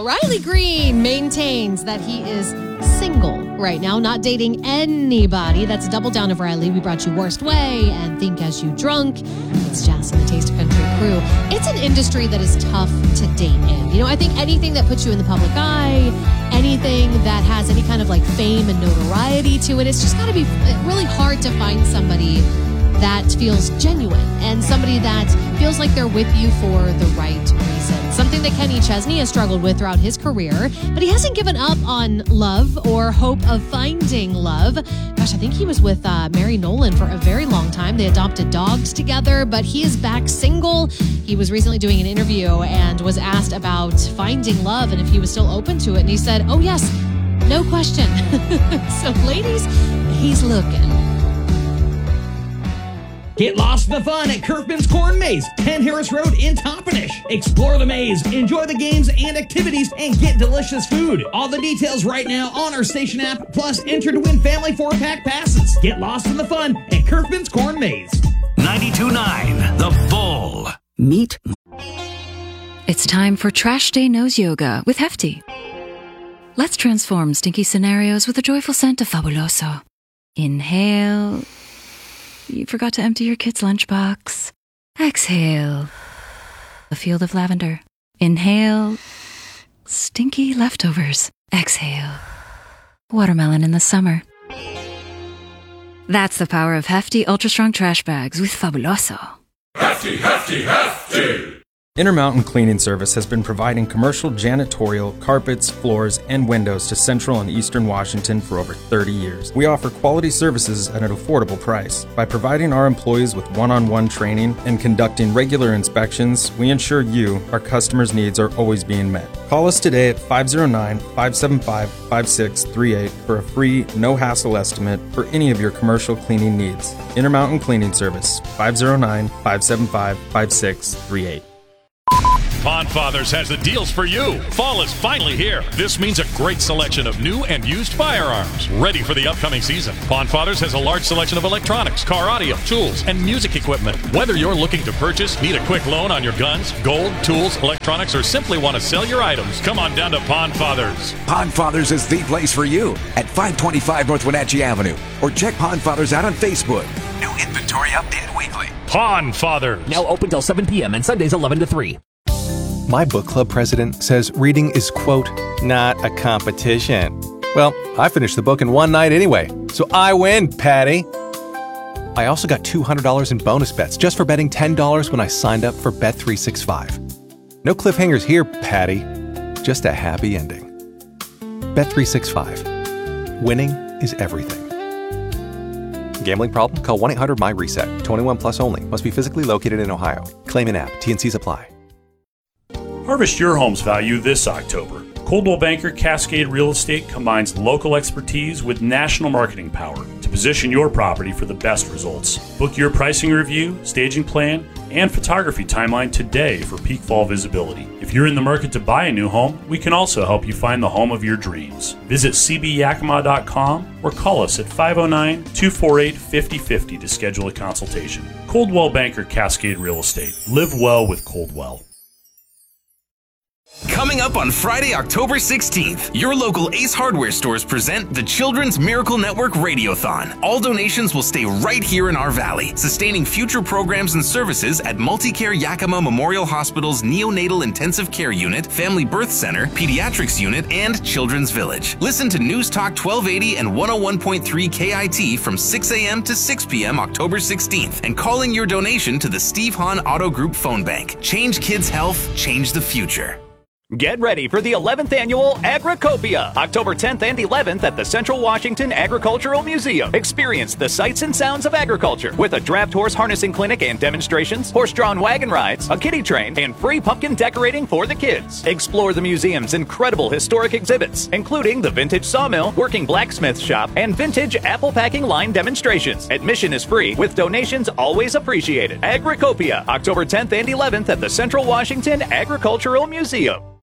Well, Riley Green maintains that he is single right now, not dating anybody. That's Double Down of Riley. We brought you Worst Way and Think As You Drunk. It's Jazz and the Taste of Country crew. It's an industry that is tough to date in. You know, I think anything that puts you in the public eye, anything that has any kind of like fame and notoriety to it, it's just got to be really hard to find somebody that feels genuine and somebody that feels like they're with you for the right reason. Something that Kenny Chesney has struggled with throughout his career, but he hasn't given up on love or hope of finding love. Gosh, I think he was with Mary Nolan for a very long time. They adopted dogs together, but he is back single. He was recently doing an interview and was asked about finding love and if he was still open to it. And he said, oh yes, no question. So ladies, he's looking. Get lost in the fun at Curfman's Corn Maze, 10 Harris Road in Toppenish. Explore the maze, enjoy the games and activities, and get delicious food. All the details right now on our station app, plus enter to win family 4-pack passes. Get lost in the fun at Curfman's Corn Maze. 92.9 The Bull. Meet. It's time for Trash Day Nose Yoga with Hefty. Let's transform stinky scenarios with the joyful scent of Fabuloso. Inhale. You forgot to empty your kid's lunchbox. Exhale. A field of lavender. Inhale. Stinky leftovers. Exhale. Watermelon in the summer. That's the power of Hefty Ultra Strong Trash Bags with Fabuloso. Hefty, hefty, hefty! Intermountain Cleaning Service has been providing commercial janitorial, carpets, floors, and windows to Central and Eastern Washington for over 30 years. We offer quality services at an affordable price. By providing our employees with one-on-one training and conducting regular inspections, we ensure you, our customers' needs, are always being met. Call us today at 509-575-5638 for a free, no-hassle estimate for any of your commercial cleaning needs. Intermountain Cleaning Service, 509-575-5638. Pond Fathers has the deals for you. Fall is finally here. This means a great selection of new and used firearms, ready for the upcoming season. Pond Fathers has a large selection of electronics, car audio, tools, and music equipment. Whether you're looking to purchase, need a quick loan on your guns, gold, tools, electronics, or simply want to sell your items, come on down to Pond Fathers. Pond Fathers is the place for you at 525 North Wenatchee Avenue. Or check Pond Fathers out on Facebook. New inventory updated weekly. Pond Fathers. Now open till 7 p.m. and Sundays 11 to 3. My book club president says reading is, quote, not a competition. Well, I finished the book in one night anyway, so I win, Patty. I also got $200 in bonus bets just for betting $10 when I signed up for Bet365. No cliffhangers here, Patty. Just a happy ending. Bet365. Winning is everything. Gambling problem? Call 1-800-MY-RESET. 21 plus only. Must be physically located in Ohio. Claim in app. T&Cs apply. Harvest your home's value this October. Coldwell Banker Cascade Real Estate combines local expertise with national marketing power to position your property for the best results. Book your pricing review, staging plan, and photography timeline today for peak fall visibility. If you're in the market to buy a new home, we can also help you find the home of your dreams. Visit cbyakima.com or call us at 509-248-5050 to schedule a consultation. Coldwell Banker Cascade Real Estate. Live well with Coldwell. Coming up on Friday, October 16th, your local Ace Hardware stores present the Children's Miracle Network Radiothon. All donations will stay right here in our valley, sustaining future programs and services at Multicare Yakima Memorial Hospital's Neonatal Intensive Care Unit, Family Birth Center, Pediatrics Unit, and Children's Village. Listen to News Talk 1280 and 101.3 KIT from 6 a.m. to 6 p.m. October 16th and call in your donation to the Steve Hahn Auto Group Phone Bank. Change kids' health, change the future. Get ready for the 11th annual Agricopia, October 10th and 11th at the Central Washington Agricultural Museum. Experience the sights and sounds of agriculture with a draft horse harnessing clinic and demonstrations, horse-drawn wagon rides, a kiddie train, and free pumpkin decorating for the kids. Explore the museum's incredible historic exhibits, including the vintage sawmill, working blacksmith shop, and vintage apple packing line demonstrations. Admission is free, with donations always appreciated. Agricopia, October 10th and 11th at the Central Washington Agricultural Museum.